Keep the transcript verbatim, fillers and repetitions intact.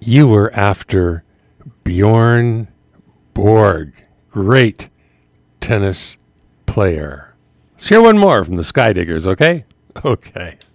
You were after Bjorn Borg. Great tennis player. Let's hear one more from the Skydiggers, okay? Okay.